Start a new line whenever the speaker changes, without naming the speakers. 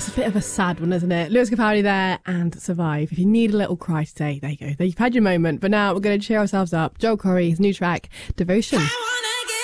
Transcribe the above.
It's a bit of a sad one, isn't it? Lewis Capaldi there and Survive. If you need a little cry today, there you go. You've had your moment. But now we're going to cheer ourselves up. Joel Corry, his new track, Devotion.